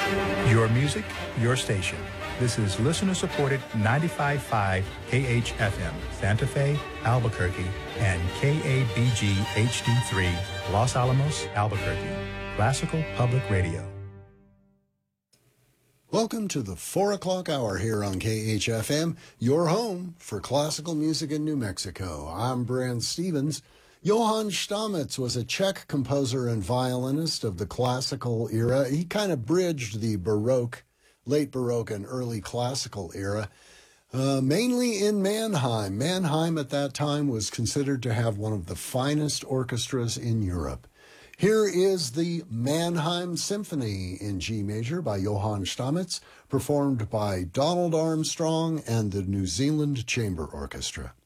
Your music, your station. This is listener-supported 95.5 KHFM, Santa Fe, Albuquerque, and KABG HD3, Los Alamos, Albuquerque. Classical Public Radio. Welcome to the 4 o'clock hour here on KHFM, your home for classical music in New Mexico. I'm Brand Stevens. Johann Stamitz was a Czech composer and violinist of the classical era. He kind of bridged the Baroque, late Baroque and early classical era, mainly in Mannheim. Mannheim at that time was considered to have one of the finest orchestras in Europe. Here is the Mannheim Symphony in G major by Johann Stamitz, performed by Donald Armstrong and the New Zealand Chamber Orchestra.